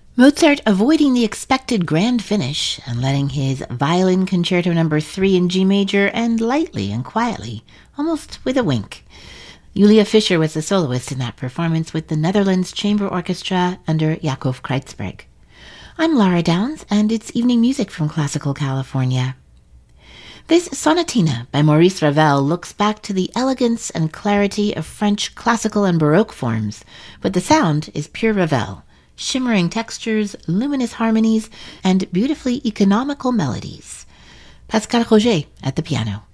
Mozart avoiding the expected grand finish and letting his Violin Concerto No. 3 in G major end lightly and quietly, almost with a wink. Julia Fischer was the soloist in that performance with the Netherlands Chamber Orchestra under Jakob Kreutzberg. I'm Laura Downs, and it's evening music from Classical California. This sonatina by Maurice Ravel looks back to the elegance and clarity of French classical and Baroque forms, but the sound is pure Ravel, shimmering textures, luminous harmonies, and beautifully economical melodies. Pascal Roger at the piano.